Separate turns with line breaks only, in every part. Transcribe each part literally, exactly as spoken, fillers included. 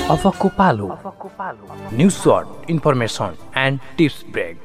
अफकको पालो news short information and tips brake.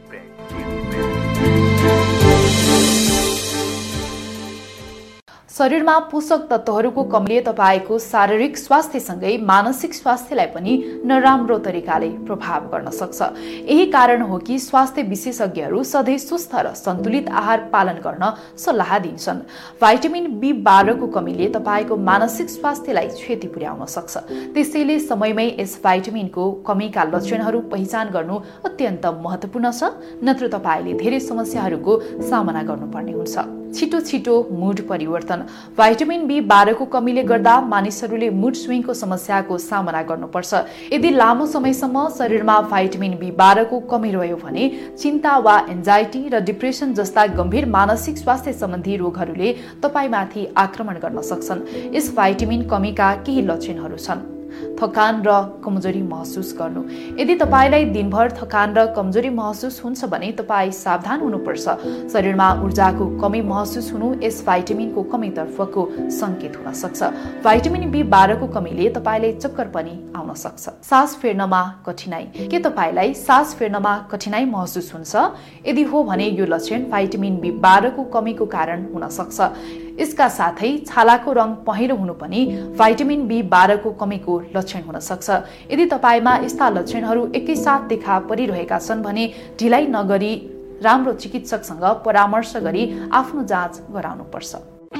शरीरमा पोषक तत्त्वहरूको कमीले तपाईको शारीरिक स्वास्थ्यसँगै मानसिक स्वास्थ्यलाई पनि नराम्रो तरिकाले प्रभाव गर्न सक्छ। यही कारण हो कि स्वास्थ्य विशेषज्ञहरू सधैँ स्वस्थ र सन्तुलित आहार पालन गर्न सल्लाह दिन्छन्। भाइटामिन बी बाह्र को कमीले तपाईको मानसिक स्वास्थ्यलाई क्षति पुर्याउन सक्छ। त्यसैले समयमै यस भाइटामिनको कमीका लक्षणहरू पहिचान गर्नु अत्यन्त महत्त्वपूर्ण छ, नत्र तपाईले धेरै समस्याहरूको सामना गर्नुपर्ने हुन्छ। छिटो छिटो मुड परिवर्तन। भाइटामिन बी बाह्र को कमीले गर्दा मानिसहरूले मुड स्विङको समस्याको सामना गर्नुपर्छ। यदि लामो समयसम्म शरीरमा भाइटामिन बी बाह्र को कमी रह्यो भने चिन्ता वा एन्जाइटी र डिप्रेसन जस्ता गम्भीर मानसिक स्वास्थ्य सम्बन्धी रोगहरूले तपाईमाथि आक्रमण गर्न सक्छन्। यस भाइटामिन कमीका केही लक्षणहरू छन्। थकान र कमजोरी महसुस गर्नु। यदि तपाईलाई दिनभर थकान र कमजोरी महसुस हुन्छ भने तपाईँ सावधान हुनुपर्छ। शरीरमा ऊर्जाको कमी महसुस हुनु यस भाइटामिनको कमीतर्फको संकेत हुन सक्छ। भाइटामिन बी बाह्र को कमीले तपाईलाई चक्कर पनि आउन सक्छ। सास फेर्नमा कठिनाई। के तपाईलाई सास फेर्नमा कठिनाई महसुस हुन्छ? यदि हो भने यो लक्षण भाइटामिन बी बाह्र को कमीको कारण हुन सक्छ। यसका साथै छालाको रङ पहेँलो हुनु पनि भाइटामिन बी बाह्र को कमीको लक्षण हुन सक्छ। यदि तपाईमा यस्ता लक्षणहरू एकैसाथ देखा परिरहेका छन् भने ढिलाइ नगरी राम्रो चिकित्सकसँग परामर्श गरी आफ्नो जाँच गराउनुपर्छ।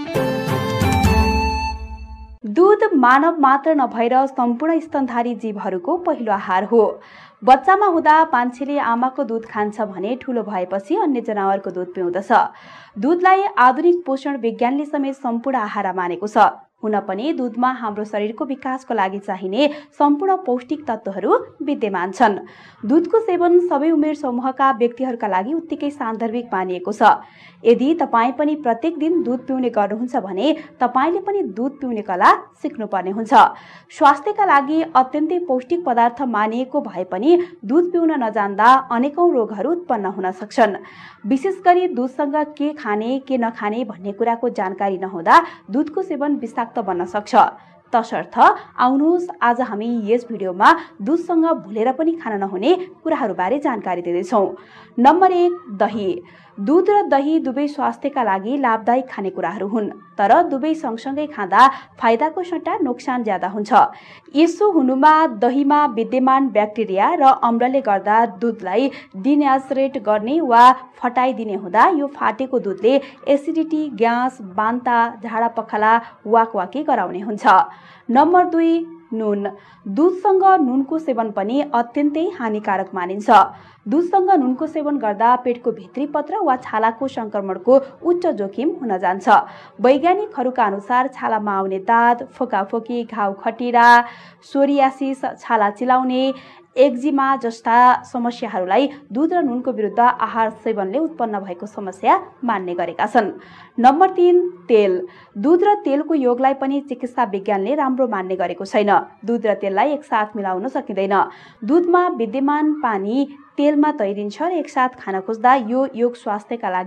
दूध मानव मात्र नभएर सम्पूर्ण स्तनधारी जीवहरूको पहिलो आहार हो। बच्चामा हुँदा मान्छेले आमाको दूध खान्छ भने ठूलो भएपछि अन्य जनावरको दूध पिउँदछ। दूधलाई आधुनिक पोषण विज्ञानले समेत सम्पूर्ण आहार मानेको छ। हुन पनि दूधमा हाम्रो शरीरको विकासको लागि चाहिने सम्पूर्ण पौष्टिक तत्त्वहरू विद्यमान छन्। दूधको सेवन सबै उमेर समूहका व्यक्तिहरूका लागि उत्तिकै सान्दर्भिक मानिएको छ। यदि तपाईँ पनि प्रत्येक दिन दूध पिउने गर्नुहुन्छ भने तपाईँले पनि दूध पिउने कला सिक्नुपर्ने हुन्छ। स्वास्थ्यका लागि अत्यन्तै पौष्टिक पदार्थ मानिएको भए पनि दूध पिउन नजान्दा अनेकौं रोगहरू उत्पन्न हुन सक्छन्। विशेष गरी दूधसँग के खाने के नखाने भन्ने कुराको जानकारी नहुँदा दूधको सेवन विषाक्त बन्न सक्छ। तसर्थ आउनुहोस् आज हामी यस भिडियोमा दूधसँग भुलेर पनि खान नहुने कुराहरूबारे जानकारी दिँदैछौँ। नम्बर एक, दही। दूध र दही दुवै स्वास्थ्यका लागि लाभदायक खानेकुराहरू हुन्, तर दुवै सँगसँगै खाँदा फाइदाको सट्टा नोक्सान ज्यादा हुन्छ। यसो हुनुमा दहीमा विद्यमान ब्याक्टेरिया र अम्लले गर्दा दूधलाई डिनेचुरेट गर्ने वा फटाइदिने हुँदा यो फाटेको दूधले एसिडिटी, ग्यास, बान्ता, झाडा पखाला, वाकवाकी गराउने हुन्छ। नम्बर दुई, नुन। दूधसँग नुनको सेवन पनि अत्यन्तै हानिकारक मानिन्छ। दूधसँग नुनको सेवन गर्दा पेटको भित्री पत्र वा छालाको संक्रमणको उच्च जोखिम हुन जान्छ। वैज्ञानिकहरूका अनुसार छालामा आउने दाद, फोकाफोकी, घाउ खटिरा, सोरियासिस, छाला चिलाउने, एक्जिमा जस्ता समस्याहरूलाई दूध र नुनको विरुद्ध आहार सेवनले उत्पन्न भएको समस्या मान्ने गरेका छन्। नम्बर तीन, तेल। दूध र तेलको योगलाई पनि चिकित्सा विज्ञानले राम्रो मान्ने गरेको छैन। दूध र तेललाई एकसाथ मिलाउन सकिँदैन। दूधमा विद्यमान पानी तेलमा तैरिन्छ र एकसाथ खान खोज्दा यो योग स्वास्थ्यका लागि